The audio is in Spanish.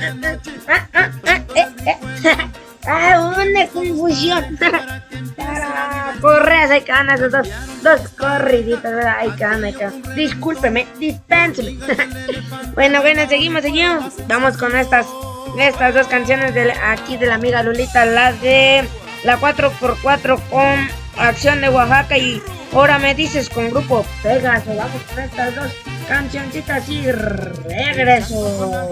Una confusión. Correas, ahí quedan esos dos corriditos, ¿verdad? Ahí quedan. Discúlpeme, dispénseme. Bueno, seguimos. Vamos con estas dos canciones aquí de la amiga Lolita, las de la 4x4 con Acción de Oaxaca y Ahora Me Dices con Grupo Pegaso. Vamos con estas dos cancioncitas y regreso.